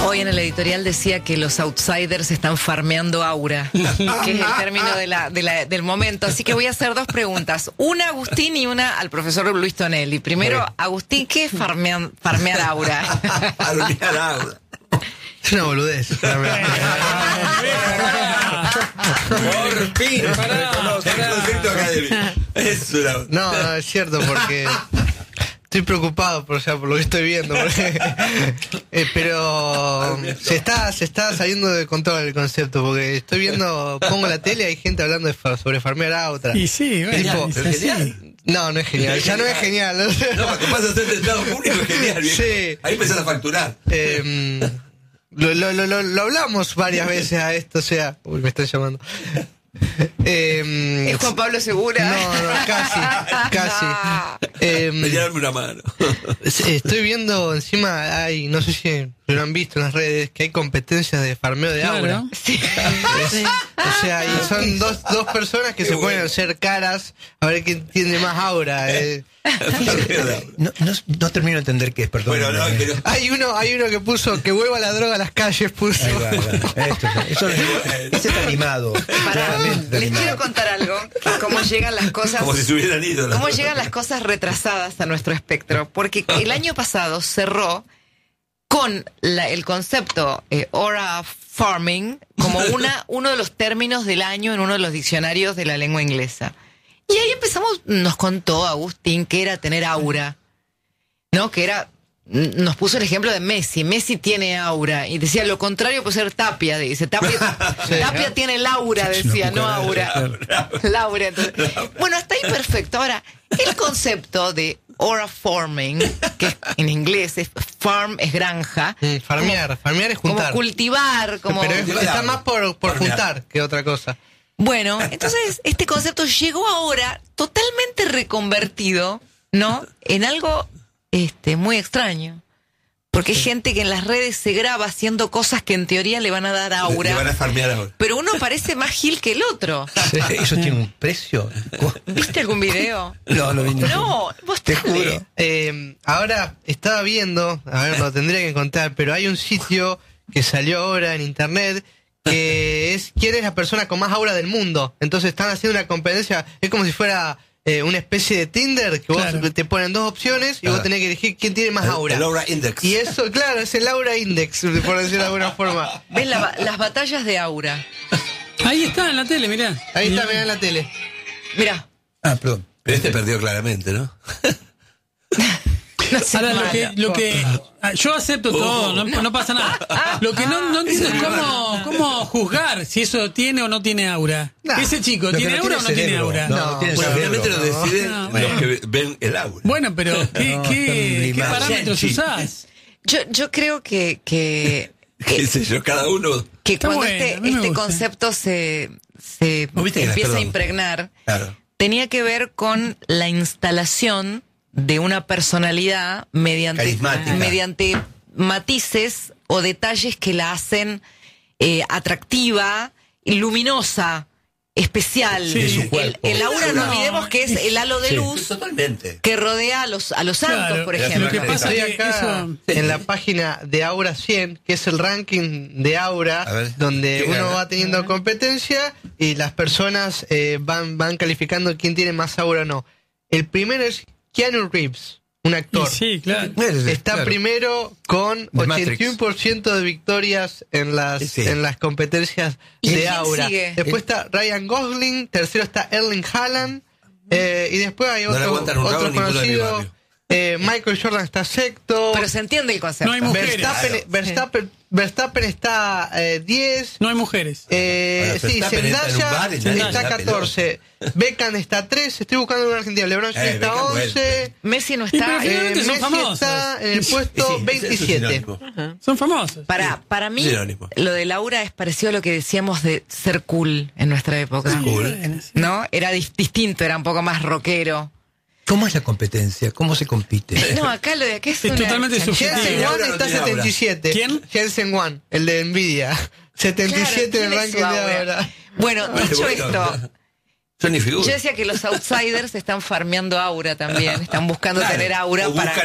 Hoy en el editorial decía que los outsiders están farmeando aura, que es el término del momento. Así que voy a hacer dos preguntas. Una a Agustín y una al profesor Luis Tonelli. Primero, Agustín, ¿qué es farmear aura? Farmear aura. Es una boludez. Por fin. El concepto académico. No, es cierto, porque estoy preocupado por lo que estoy viendo. Pero se está saliendo de control el concepto, porque estoy viendo, pongo la tele y hay gente hablando sobre farmear aura. Y sí, bueno, es genial. No es genial, ya no es genial. No, cuando vas a hacer tentado público es genial. Sí. Ahí empezás a facturar. Lo hablamos varias veces a esto, o sea... Uy, me están llamando. ¿Es Juan Pablo Segura? No, casi. Venía a darme una mano. Estoy viendo encima, no sé si lo han visto en las redes, que hay competencias de farmeo de aura. Sí. O sea, y son dos personas que se ponen a hacer caras a ver quién tiene más aura. No termino de entender qué es, perdón. Bueno, Hay uno que puso que vuelva la droga a las calles, puso. Eso es animado. Les quiero contar algo, que cómo llegan las cosas. Como si se hubieran ido. Cómo llegan las cosas retrasadas a nuestro espectro. Porque el año pasado cerró con el concepto aura farming como uno de los términos del año en uno de los diccionarios de la lengua inglesa. Y ahí nos contó Agustín que era tener aura, ¿no? Nos puso el ejemplo de Messi. Messi tiene aura. Y decía, lo contrario puede ser Tapia. Dice, Tapia tiene Laura, decía, no aura. Laura. Entonces. Bueno, hasta ahí perfecto. Ahora, el concepto de aura farming, que en inglés es farm, es granja. Farmear es juntar. Como cultivar, como... Pero está más por juntar que otra cosa. Bueno, entonces este concepto llegó ahora totalmente reconvertido, ¿no? En algo muy extraño. Porque hay gente que en las redes se graba haciendo cosas que en teoría le van a dar aura. Le van a farmear ahora. Pero uno parece más gil que el otro. ¿Eso tiene un precio? ¿Viste algún video? No, lo vi. No, vos te juro. Ahora estaba viendo, a ver, lo tendría que contar, pero hay un sitio que salió ahora en internet que es quién es la persona con más aura del mundo. Entonces están haciendo una competencia, es como si fuera una especie de Tinder, que vos te ponen dos opciones y vos tenés que elegir quién tiene más aura. El Aura Index. Y eso, claro, es el Aura Index, por decirlo de alguna forma. ¿Ves las batallas de aura? Ahí está en la tele, mirá. Ahí está, mirá en la tele. Mirá. Perdón. Pero perdió claramente, ¿no? Ahora, lo que yo acepto todo, no pasa nada. Lo que no entiendo es cómo juzgar si eso tiene o no tiene aura. ¿Ese chico tiene aura o no tiene aura? No, tiene Bueno, cerebro. finalmente lo deciden los que ven el aura. Bueno, pero ¿qué parámetros usás? Yo creo que ¿Qué sé yo? Cada uno. que Está cuando bueno, a mí me este gusta. concepto se ¿Vos viste que empieza a perdón. impregnar, Claro. tenía que ver con la instalación de una personalidad Carismática. mediante matices o detalles que la hacen atractiva, luminosa, especial. Sí. De su cuerpo. El aura, no No, olvidemos que es el halo de luz Totalmente. que rodea a los santos, Claro, por lo ejemplo. que pasa Estoy es que acá en la página de Aura 100, que es el ranking de Aura, A ver, donde ¿qué uno gana? va teniendo competencia y las personas van calificando quién tiene más aura o no. El primero es Keanu Reeves, un actor. Sí, claro. Está primero con The Matrix. 81% de victorias en las competencias ¿Y de quién Aura. sigue? Después está Ryan Gosling, tercero está Erling Haaland, y después hay No le aguantan un otro rabo ninguno de mi conocido. barrio. Michael Jordan está sexto. Pero se entiende el concepto. No hay mujeres. Verstappen está 10. No hay mujeres. Sí, Verstappen entra en un bar y nadie está le da 14. Beckham está 3. Estoy buscando en Argentina. LeBron James está Beckham, 11. Messi no Y pero está. finalmente son Messi famosos. está en el puesto Sí, eso es 27. sinónimo. Son famosos. Para mí, Sinónimo. lo de Laura es parecido a lo que decíamos de ser cool en nuestra época. Bueno, sí. ¿No? Era distinto, era un poco más rockero. ¿Cómo es la competencia? ¿Cómo se compite? No, acá lo de acá es Es una totalmente chanchada. subjetivo. Jensen Ahora One no está tiene aura. 77. ¿Quién? Jensen One, el de Nvidia. 77 Claro, en el ¿quién es ranking su de aura? ahora. Bueno, dicho Bueno, esto, Son ni figuras. yo decía que los outsiders están farmeando aura también, están buscando Claro. tener aura O para